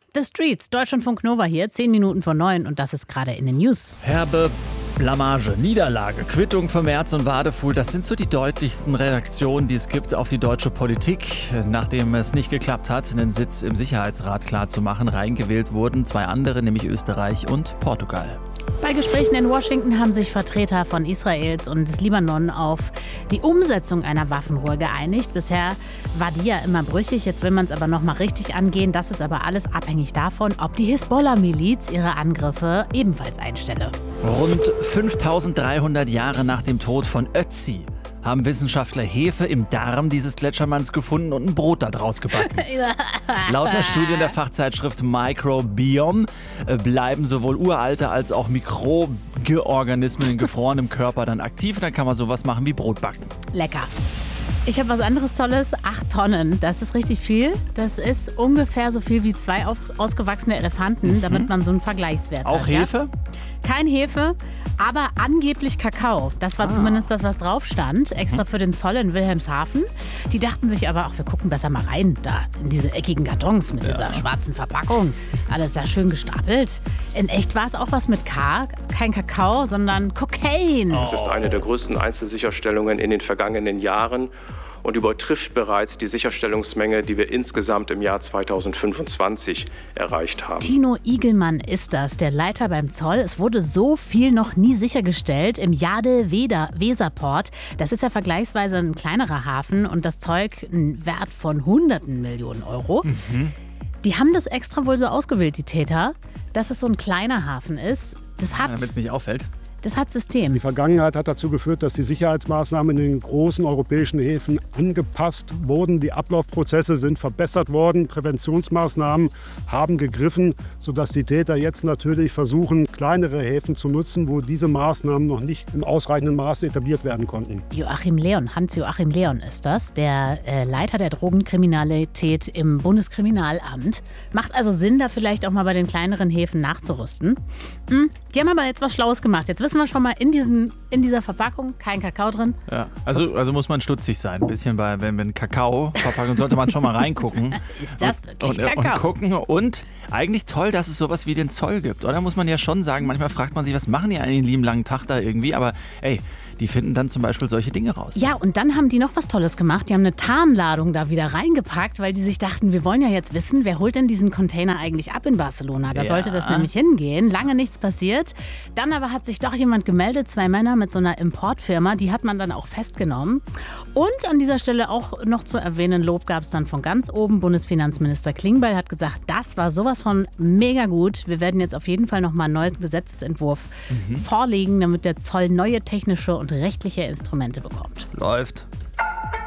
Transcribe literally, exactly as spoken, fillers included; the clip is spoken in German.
The Streets, Deutschlandfunk Nova hier, zehn Minuten vor neun und das ist gerade in den News. Herbe Blamage, Niederlage, Quittung für Merz und Wadefuhl, das sind so die deutlichsten Reaktionen, die es gibt auf die deutsche Politik. Nachdem es nicht geklappt hat, einen Sitz im Sicherheitsrat klarzumachen, reingewählt wurden zwei andere, nämlich Österreich und Portugal. Bei Gesprächen in Washington haben sich Vertreter von Israels und des Libanon auf die Umsetzung einer Waffenruhe geeinigt. Bisher war die ja immer brüchig, jetzt will man es aber noch mal richtig angehen. Das ist aber alles abhängig davon, ob die Hisbollah-Miliz ihre Angriffe ebenfalls einstelle. Rund fünftausenddreihundert Jahre nach dem Tod von Ötzi haben Wissenschaftler Hefe im Darm dieses Gletschermanns gefunden und ein Brot daraus gebacken. Laut der Studien der Fachzeitschrift Microbiome bleiben sowohl uralte als auch Mikroorganismen in gefrorenem Körper dann aktiv. Dann kann man sowas machen wie Brot backen. Lecker. Ich habe was anderes Tolles. Acht Tonnen, das ist richtig viel. Das ist ungefähr so viel wie zwei ausgewachsene Elefanten, mhm. damit man so einen Vergleichswert auch hat. Auch Hefe? Ja? Kein Hefe, aber angeblich Kakao. Das war ah. zumindest das, was drauf stand. Extra für den Zoll in Wilhelmshaven. Die dachten sich aber, ach, wir gucken besser mal rein. Da in diese eckigen Kartons mit ja. dieser schwarzen Verpackung. Alles da schön gestapelt. In echt war es auch was mit K. Kein Kakao, sondern Kokain. Es ist eine der größten Einzelsicherstellungen in den vergangenen Jahren und übertrifft bereits die Sicherstellungsmenge, die wir insgesamt im Jahr zweitausendfünfundzwanzig erreicht haben. Tino Igelmann ist das, der Leiter beim Zoll. Es wurde so viel noch nie sichergestellt im Jade-Weserport. Das ist ja vergleichsweise ein kleinerer Hafen und das Zeug einen Wert von hunderten Millionen Euro. Mhm. Die haben das extra wohl so ausgewählt, die Täter, dass es so ein kleiner Hafen ist. Das hat, ja, damit es nicht auffällt. Das hat System. Die Vergangenheit hat dazu geführt, dass die Sicherheitsmaßnahmen in den großen europäischen Häfen angepasst wurden. Die Ablaufprozesse sind verbessert worden. Präventionsmaßnahmen haben gegriffen, sodass die Täter jetzt natürlich versuchen, kleinere Häfen zu nutzen, wo diese Maßnahmen noch nicht im ausreichenden Maße etabliert werden konnten. Joachim Leon, Hans-Joachim Leon ist das, der äh, Leiter der Drogenkriminalität im Bundeskriminalamt. Macht also Sinn, da vielleicht auch mal bei den kleineren Häfen nachzurüsten. Hm, die haben aber jetzt was Schlaues gemacht. Jetzt wissen wir schon mal, in, diesem, in dieser Verpackung kein Kakao drin. Ja, also, also muss man stutzig sein. Ein bisschen bei, wenn, wenn Kakao-Verpackung sollte man schon mal reingucken. Ist das wirklich und, und, Kakao? Und gucken. Und eigentlich toll, dass es sowas wie den Zoll gibt. Oder muss man ja schon sagen, manchmal fragt man sich, was machen die eigentlich einen lieben langen Tag da irgendwie? Aber ey, die finden dann zum Beispiel solche Dinge raus. Ja, und dann haben die noch was Tolles gemacht. Die haben eine Tarnladung da wieder reingepackt, weil die sich dachten, wir wollen ja jetzt wissen, wer holt denn diesen Container eigentlich ab in Barcelona? Da ja. sollte das nämlich hingehen. Lange nichts passiert. Dann aber hat sich doch jemand gemeldet, zwei Männer mit so einer Importfirma. Die hat man dann auch festgenommen. Und an dieser Stelle auch noch zu erwähnen, Lob gab es dann von ganz oben. Bundesfinanzminister Klingbeil hat gesagt, das war sowas von mega gut. Wir werden jetzt auf jeden Fall noch mal einen neuen Gesetzesentwurf mhm. vorlegen, damit der Zoll neue technische und rechtliche Instrumente bekommt. Läuft.